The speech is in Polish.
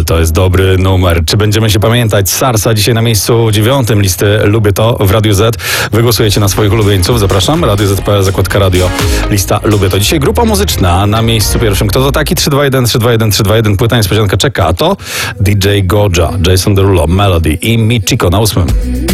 To jest dobry numer. Czy będziemy się pamiętać? Sarsa dzisiaj na miejscu 9 listy Lubię to w Radiu Z. Wygłosujecie na swoich ulubieńców. Zapraszam. Radio Z.pl, zakładka radio. Lista Lubię to. Dzisiaj grupa muzyczna na miejscu pierwszym. Kto to taki? 321, 321, 321. Płyta niespodzianka czeka. A to DJ Goja, Jason Derulo, Melody i Michiko na 8.